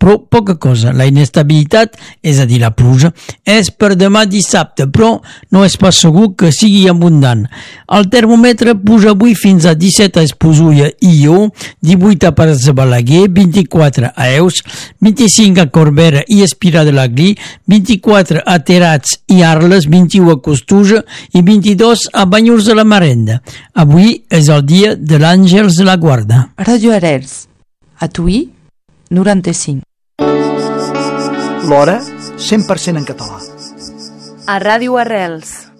però poca cosa. La inestabilitat, és a dir, la pluja, és per demà dissabte, però no és pas segur que sigui abundant. El termòmetre puja avui fins a 17 a Esposulla i Ió, 18 a Pares de Balaguer, 24 a Eus, 25 a Corbera i Espirà de l'Aglí, 24 a Terats i Arles, 21 a Costuja i 22 a Banyuls de la Marenda. Avui és el dia de l'Àngels de la Guarda. Radio Arrels, a Tuí, 95. L'hora, 100% en català. A Ràdio Arrels.